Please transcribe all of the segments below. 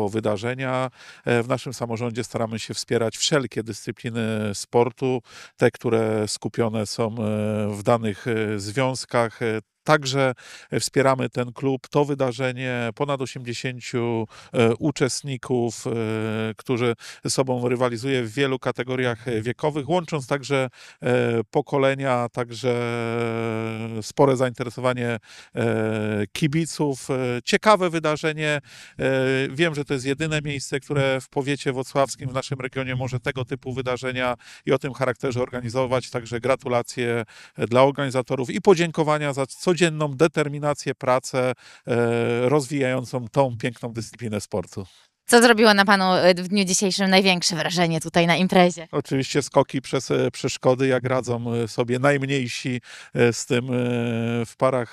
wydarzenia. W naszym samorządzie staramy się wspierać wszelkie dyscypliny sportu, te, które skupione są w danych związkach. Także wspieramy ten klub, to wydarzenie, ponad 80 uczestników, którzy ze sobą rywalizuje w wielu kategoriach wiekowych, łącząc także pokolenia, także spore zainteresowanie kibiców. Ciekawe wydarzenie. Wiem, że to jest jedyne miejsce, które w powiecie włocławskim, w naszym regionie może tego typu wydarzenia i o tym charakterze organizować. Także gratulacje dla organizatorów i podziękowania za codzienną determinację, pracę rozwijającą tą piękną dyscyplinę sportu. Co zrobiło na panu w dniu dzisiejszym największe wrażenie tutaj na imprezie? Oczywiście skoki przez przeszkody, jak radzą sobie najmniejsi z tym w parach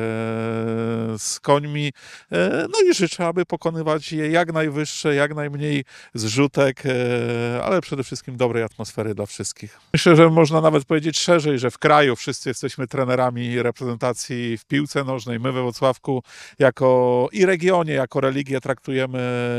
z końmi. No i życzę, aby pokonywać je jak najwyższe, jak najmniej zrzutek, ale przede wszystkim dobrej atmosfery dla wszystkich. Myślę, że można nawet powiedzieć szerzej, że w kraju wszyscy jesteśmy trenerami reprezentacji w piłce nożnej. My we Włocławku jako i regionie, jako religię traktujemy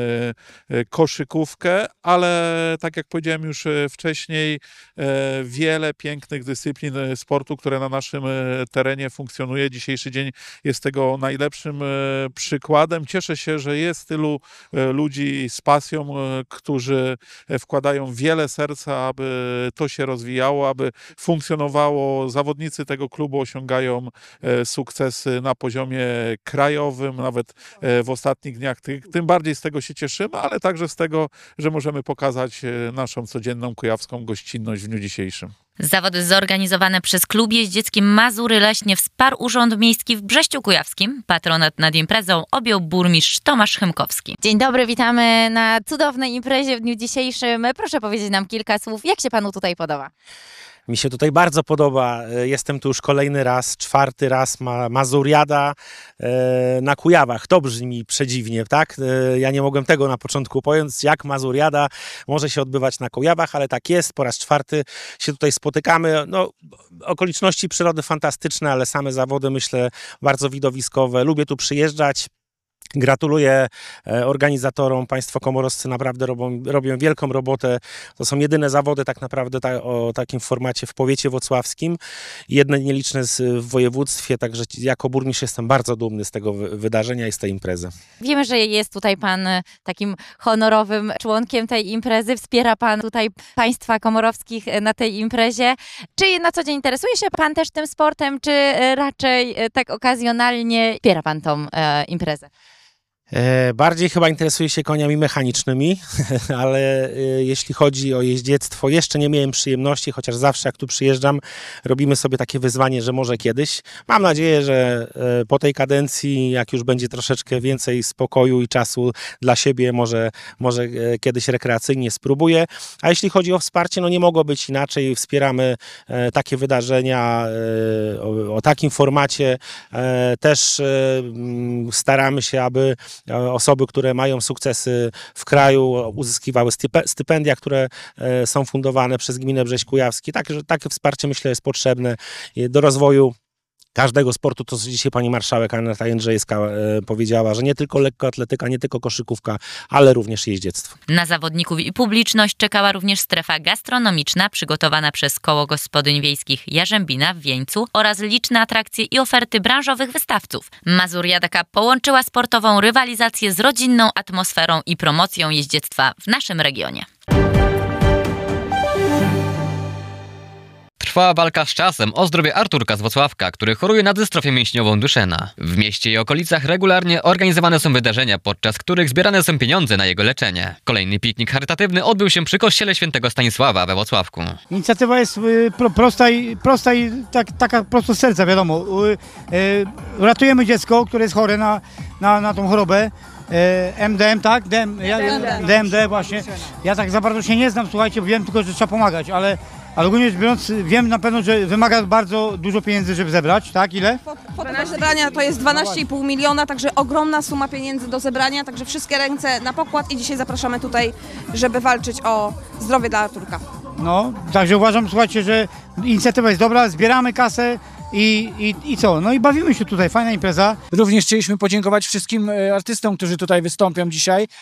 koszykówkę, ale tak jak powiedziałem już wcześniej, wiele pięknych dyscyplin sportu, które na naszym terenie funkcjonuje. Dzisiejszy dzień jest tego najlepszym przykładem. Cieszę się, że jest tylu ludzi z pasją, którzy wkładają wiele serca, aby to się rozwijało, aby funkcjonowało. Zawodnicy tego klubu osiągają sukcesy na poziomie krajowym, nawet w ostatnich dniach. Tym bardziej z tego się cieszymy, ale także z tego, że możemy pokazać naszą codzienną kujawską gościnność w dniu dzisiejszym. Zawody zorganizowane przez Klub Jeździecki Mazury Leśnie wsparł Urząd Miejski w Brześciu Kujawskim. Patronat nad imprezą objął burmistrz Tomasz Chymkowski. Dzień dobry, witamy na cudownej imprezie w dniu dzisiejszym. Proszę powiedzieć nam kilka słów. Jak się panu tutaj podoba? Mi się tutaj bardzo podoba. Jestem tu już kolejny raz, czwarty raz Mazuriada na Kujawach. To brzmi przedziwnie, tak? Ja nie mogłem tego na początku pojąć, jak Mazuriada może się odbywać na Kujawach, ale tak jest. Po raz czwarty się tutaj spotykamy. No, okoliczności przyrody fantastyczne, ale same zawody, myślę, bardzo widowiskowe. Lubię tu przyjeżdżać. Gratuluję organizatorom. Państwo komorowscy naprawdę robią wielką robotę. To są jedyne zawody tak naprawdę o takim formacie w powiecie włocławskim. Jedne nieliczne w województwie, także jako burmistrz jestem bardzo dumny z tego wydarzenia i z tej imprezy. Wiemy, że jest tutaj pan takim honorowym członkiem tej imprezy. Wspiera pan tutaj państwa komorowskich na tej imprezie. Czy na co dzień interesuje się pan też tym sportem, czy raczej tak okazjonalnie wspiera pan tą imprezę? Bardziej chyba interesuję się koniami mechanicznymi, ale jeśli chodzi o jeździectwo, jeszcze nie miałem przyjemności, chociaż zawsze jak tu przyjeżdżam, robimy sobie takie wyzwanie, że może kiedyś. Mam nadzieję, że po tej kadencji, jak już będzie troszeczkę więcej spokoju i czasu dla siebie, może kiedyś rekreacyjnie spróbuję. A jeśli chodzi o wsparcie, no nie mogło być inaczej. Wspieramy takie wydarzenia o takim formacie. Też staramy się, aby osoby, które mają sukcesy w kraju, uzyskiwały stypendia, które są fundowane przez Gminę Brześć Kujawski. Takie wsparcie, myślę, jest potrzebne do rozwoju każdego sportu. To, co dzisiaj pani marszałek Aneta Jędrzejska powiedziała, że nie tylko lekkoatletyka, nie tylko koszykówka, ale również jeździectwo. Na zawodników i publiczność czekała również strefa gastronomiczna przygotowana przez Koło Gospodyń Wiejskich Jarzębina w Wieńcu oraz liczne atrakcje i oferty branżowych wystawców. Mazuriada Cup połączyła sportową rywalizację z rodzinną atmosferą i promocją jeździectwa w naszym regionie. Trwała walka z czasem o zdrowie Arturka z Włocławka, który choruje na dystrofię mięśniową Duchenne. W mieście i okolicach regularnie organizowane są wydarzenia, podczas których zbierane są pieniądze na jego leczenie. Kolejny piknik charytatywny odbył się przy kościele świętego Stanisława we Włocławku. Inicjatywa jest prosta i taka prosto z serca, wiadomo. Ratujemy dziecko, które jest chore na tą chorobę. MDM, tak? DMD właśnie. Ja tak za bardzo się nie znam, słuchajcie, wiem tylko, że trzeba pomagać, ale ogólnie rzecz biorąc, wiem na pewno, że wymaga bardzo dużo pieniędzy, żeby zebrać, tak? Ile? Kwota do zebrania to jest 12,5 miliona, także ogromna suma pieniędzy do zebrania, także wszystkie ręce na pokład i dzisiaj zapraszamy tutaj, żeby walczyć o zdrowie dla Arturka. No, także uważam, słuchajcie, że inicjatywa jest dobra, zbieramy kasę i co? No i bawimy się tutaj, fajna impreza. Również chcieliśmy podziękować wszystkim artystom, którzy tutaj wystąpią dzisiaj.